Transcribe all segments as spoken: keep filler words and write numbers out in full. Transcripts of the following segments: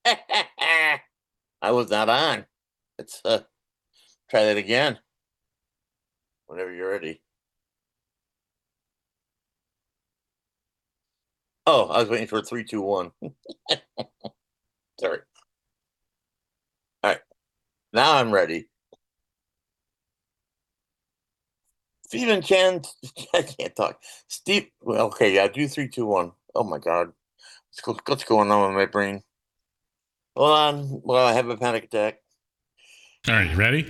I was not on. Let's uh, try that again. Whenever you're ready. Oh, I was waiting for three, two, one. Sorry. All right. Now I'm ready. Stephen Chan, I can't talk. Steve, well, okay, yeah, do three, two, one. Oh my God. What's, go, what's going on with my brain? Hold on. Well, I have a panic attack. All right, you ready?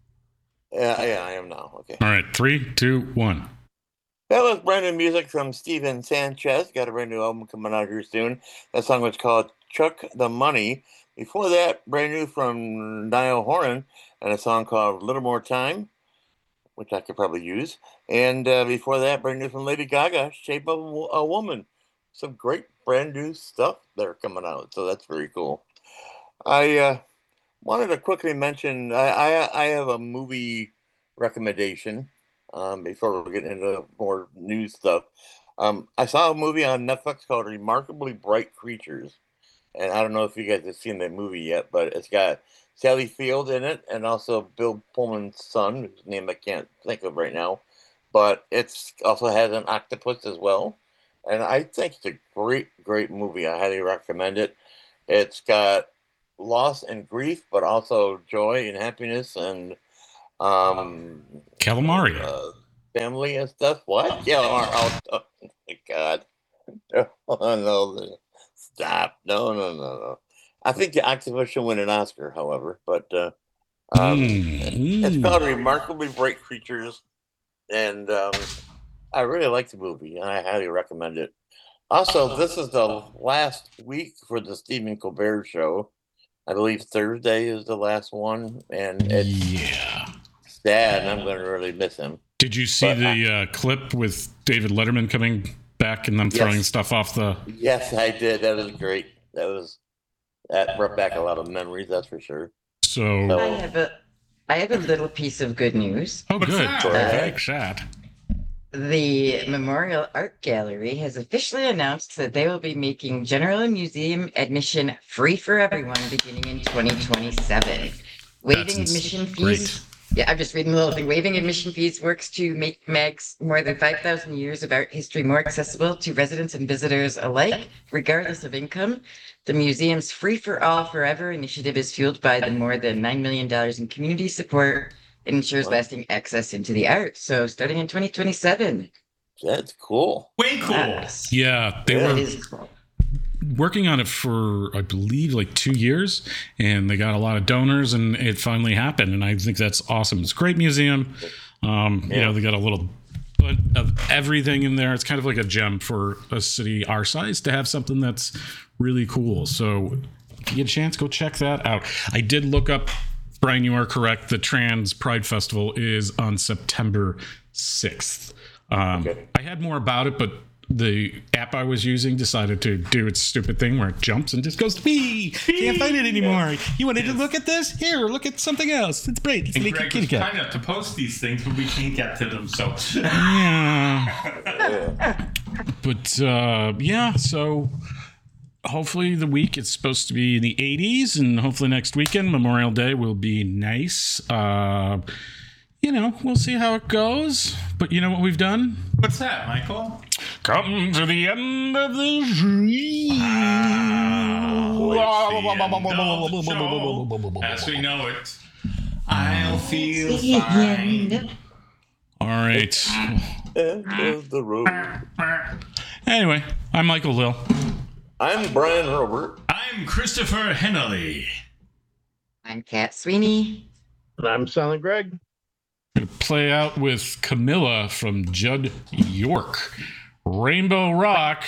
Yeah, yeah, I am now. Okay. All right, three, two, one. That was brand new music from Steven Sanchez. Got a brand new album coming out here soon. That song was called Chuck the Money. Before that, brand new from Niall Horan and a song called Little More Time, which I could probably use. And uh, before that, brand new from Lady Gaga, Shape of a Woman. Some great brand new stuff there coming out. So that's very cool. I uh, wanted to quickly mention I, I, I have a movie recommendation um, before we get into more news stuff. Um, I saw a movie on Netflix called Remarkably Bright Creatures. And I don't know if you guys have seen that movie yet, but it's got Sally Field in it and also Bill Pullman's son, whose name I can't think of right now. But it's also has an octopus as well. And I think it's a great, great movie. I highly recommend it. It's got loss and grief, but also joy and happiness and um, Calamari. uh, family and stuff. What? Calamari. Oh, oh my God. Oh, no. Stop. No, no, no, no. I think the octopus should win an Oscar, however. But uh, um, Mm. it's called Remarkably Bright Creatures. And um, I really like the movie, and I highly recommend it. Also, this is the last week for the Stephen Colbert Show. I believe Thursday is the last one, and it's yeah. sad, and I'm going to really miss him. Did you see but the I, uh, clip with David Letterman coming back and them yes. throwing stuff off the... Yes, I did. That was great. That was... That brought back a lot of memories, that's for sure. So... I have a, I have a little piece of good news. Oh, good. Very sad. The Memorial Art Gallery has officially announced that they will be making general museum admission free for everyone beginning in twenty twenty-seven. Waiving admission fees. Great. Yeah, I'm just reading the little thing. Waiving admission fees works to make M A G's more than five thousand years of art history more accessible to residents and visitors alike, regardless of income. The museum's Free for All Forever initiative is fueled by the more than nine million dollars in community support and ensures lasting access into the art. So starting in twenty twenty-seven. That's cool. Way cool. Yes. Yeah, they yeah. were cool. working on it for, I believe, like two years, and they got a lot of donors, and it finally happened. And I think that's awesome. It's a great museum. Um, yeah. You know, they got a little bit of everything in there. It's kind of like a gem for a city our size to have something that's really cool. So if you get a chance, go check that out. I did look up, Brian, you are correct. The Trans Pride Festival is on September sixth. Um, okay. I had more about it, but the app I was using decided to do its stupid thing where it jumps and just goes, "Wee! Can't find it anymore. You wanted to look at this? Here, look at something else. It's great. It's and Greg was trying to post these things, but we can't get to them, so... yeah. But, uh, yeah, so... Hopefully the week it's supposed to be in the eighties, and hopefully next weekend, Memorial Day, will be nice. Uh, you know, we'll see how it goes. But you know what we've done? What's that, Michael? Come to the end of the dream. Wow, as we know it, I'll feel fine. All right. End of the road. Anyway, I'm Michael Lill. I'm Brian Herbert. I'm Christopher Hennelly. I'm Kat Sweeney. And I'm Silent Greg. We're going to play out with Camilla from Judd York. Rainbow Rock.